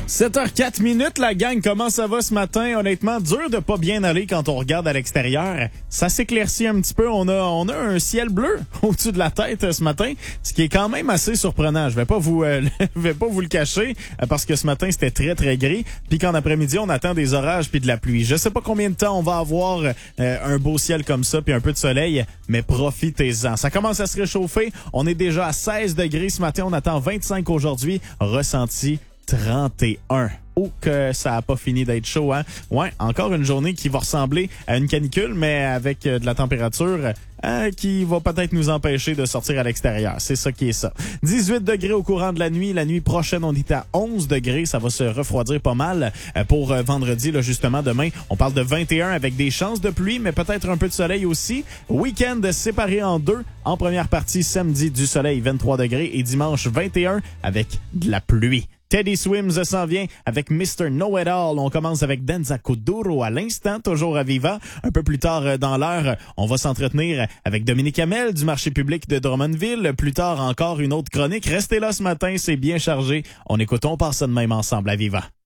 7h04, la gang, comment ça va ce matin? Honnêtement, dur de pas bien aller quand on regarde à l'extérieur. Ça s'éclaircit un petit peu. On a un ciel bleu au-dessus de la tête ce matin, ce qui est quand même assez surprenant. Je vais pas vous le cacher parce que ce matin, c'était très, très gris. Puis qu'en après-midi, on attend des orages puis de la pluie. Je sais pas combien de temps on va avoir un beau ciel comme ça puis un peu de soleil, mais profitez-en. Ça commence à se réchauffer. On est déjà à 16 degrés ce matin. On attend 25 aujourd'hui. Ressenti 31. Oh, que ça a pas fini d'être chaud, hein? Ouais, encore une journée qui va ressembler à une canicule, mais avec de la température qui va peut-être nous empêcher de sortir à l'extérieur. C'est ça qui est ça. 18 degrés au courant de la nuit. La nuit prochaine, on est à 11 degrés. Ça va se refroidir pas mal pour vendredi, là, justement. Demain, on parle de 21 avec des chances de pluie, mais peut-être un peu de soleil aussi. Week-end séparé en deux. En première partie, samedi, du soleil, 23 degrés. Et dimanche, 21 avec de la pluie. Teddy Swims s'en vient avec Mr. Know-It-All. On commence avec Denza Kuduro à l'instant, toujours à Viva. Un peu plus tard dans l'heure, on va s'entretenir avec Dominique Hamel du marché public de Drummondville. Plus tard, encore une autre chronique. Restez là ce matin, c'est bien chargé. On écoute, on part ça de même ensemble à Viva.